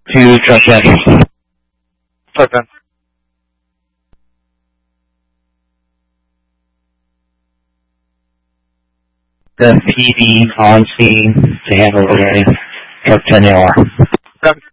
to truck in. Truck in. The PD on scene to handle the truck 10 AR. Okay.